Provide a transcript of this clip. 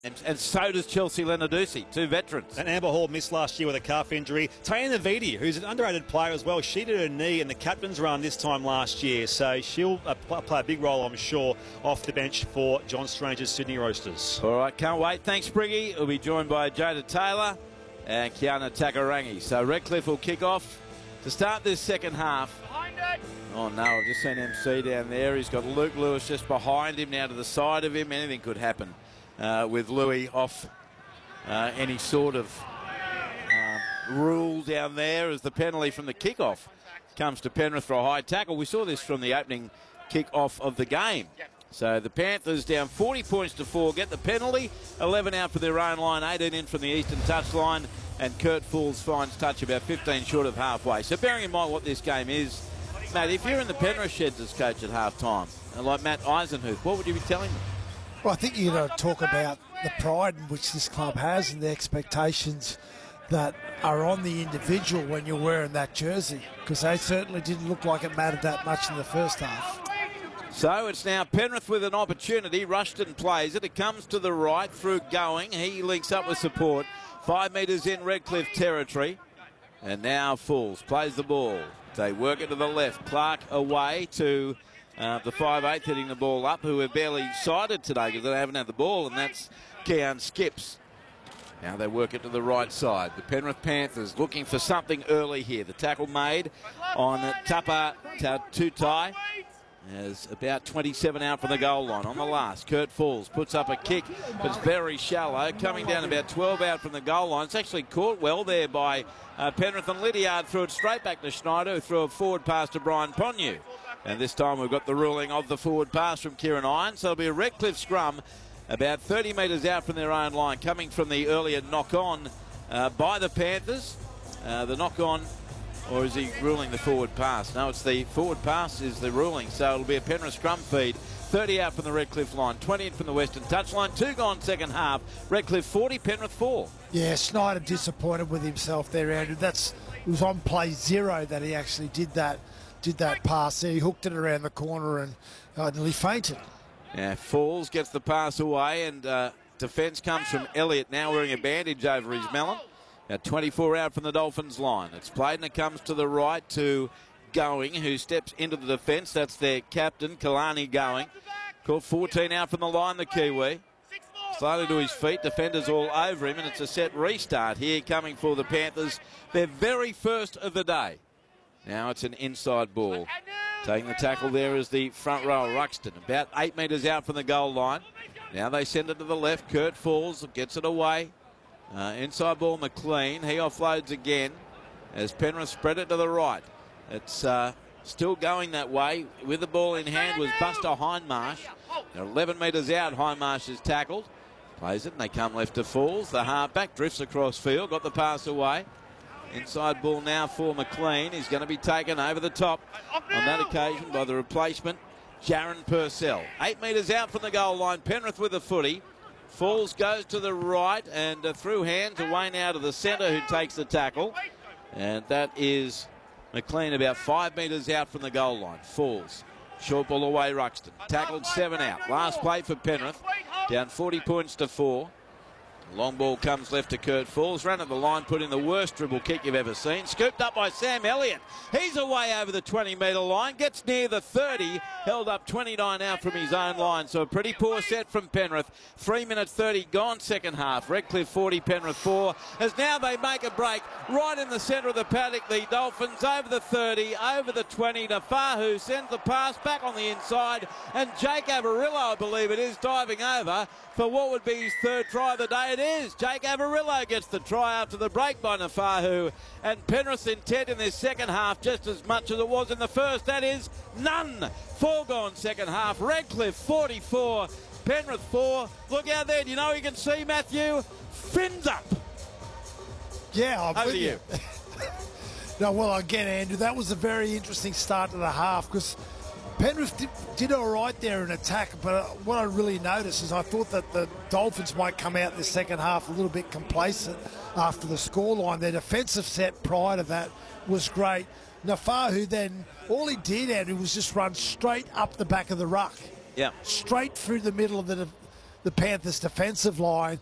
And so does Chelsea Lenarduzzi, two veterans. And Amber Hall missed last year with a calf injury. Tayana Vidi, who's an underrated player as well, she did her knee in the captain's run this time last year. So she'll play a big role, I'm sure, off the bench for John Strange's Sydney Roosters. All right, can't wait. Thanks, Briggy. We'll be joined by Jada Taylor and Kiana Takarangi. So Redcliffe will kick off to start this second half. Oh no, I've just seen MC down there. He's got Luke Lewis just behind him, now to the side of him. Anything could happen with Louis off any sort of rule down there as the penalty from the kickoff comes to Penrith for a high tackle. We saw this from the opening kick-off of the game. So the Panthers down 40 points to 4, get the penalty, 11 out for their own line, 18 in from the eastern touchline, and Kurt Fools finds touch about 15 short of halfway. So bearing in mind what this game is, Matt, if you're in the Penrith sheds as coach at half-time, like Matt Eisenhuth, what would you be telling them? Well, I think you've got to talk about the pride in which this club has and the expectations that are on the individual when you're wearing that jersey, because they certainly didn't look like it mattered that much in the first half. So it's now Penrith with an opportunity. Rushton plays it. It comes to the right through Going. He links up with support. 5 metres in Redcliffe territory. And now Fools plays the ball. They work it to the left. Clark away to the 5'8", hitting the ball up, who are barely sighted today because they haven't had the ball, and that's Keon Skips. Now they work it to the right side. The Penrith Panthers looking for something early here. The tackle made on Tapa Tutai. As about 27 out from the goal line on the last. Kurt Falls puts up a kick, but it's very shallow. Coming down about 12 out from the goal line. It's actually caught well there by Penrith, and Lydiard threw it straight back to Schneider, who threw a forward pass to Brian Ponyu. And this time we've got the ruling of the forward pass from Kieran Irons. So it'll be a Redcliffe scrum about 30 metres out from their own line, coming from the earlier knock-on by the Panthers. The knock-on, or is he ruling the forward pass? No, it's the forward pass is the ruling. So it'll be a Penrith scrum feed. 30 out from the Redcliffe line, 20 in from the Western touchline. 2 gone second half. Redcliffe 40, Penrith 4. Yeah, Schneider disappointed with himself there, Andrew. It was on play 0 that he actually did that pass there. He hooked it around the corner and nearly fainted. Yeah, Falls gets the pass away, and defence comes from Elliott, now wearing a bandage over his melon. Now 24 out from the Dolphins line. It's played and it comes to the right to Going, who steps into the defence. That's their captain, Kalani Going. Caught 14 out from the line, the Kiwi. Slowly to his feet, defenders all over him, and it's a set restart here coming for the Panthers. Their very first of the day. Now it's an inside ball. Taking the tackle there is the front row, Ruxton, about 8 metres out from the goal line. Now they send it to the left. Kurt Falls gets it away. Inside ball, McLean. He offloads again as Penrith spread it to the right. It's still going that way. With the ball in hand was Buster Hindmarsh. They're 11 metres out. Hindmarsh is tackled. Plays it and they come left to Falls. The halfback drifts across field. Got the pass away. Inside ball now for McLean. He's going to be taken over the top on that occasion by the replacement, Jaron Purcell. 8 metres out from the goal line. Penrith with the footy. Falls goes to the right and through hands away now to the centre, who takes the tackle. And that is McLean about 5 metres out from the goal line. Falls. Short ball away, Ruxton. Tackled 7 out. Last play for Penrith. Down 40 points to 4. Long ball comes left to Kurt Falls. Run at the line, put in the worst dribble kick you've ever seen. Scooped up by Sam Elliott. He's away over the 20-metre line. Gets near the 30. Held up 29 out from his own line. So a pretty poor set from Penrith. 3 minutes 30 gone second half. Redcliffe 40, Penrith 4. As now they make a break right in the centre of the paddock. The Dolphins over the 30, over the 20. Nafahu sends the pass back on the inside. And Jake Avarillo, I believe it is, diving over for what would be his third try of the day. It is. Jake Avarillo gets the try after the break by Nafahu. And Penrith's intent in this second half just as much as it was in the first. That is none. 4 gone second half. Redcliffe 44, Penrith 4. Look out there. Do you know what you can see, Matthew? Fins up. Yeah, I'm over with to you. No, well, again, Andrew, that was a very interesting start to the half because Penrith did all right there in attack, but what I really noticed is I thought that the Dolphins might come out in the second half a little bit complacent after the scoreline. Their defensive set prior to that was great. Nafahu then, all he did, Andrew, was just run straight up the back of the ruck. Yeah. Straight through the middle of the Panthers' defensive line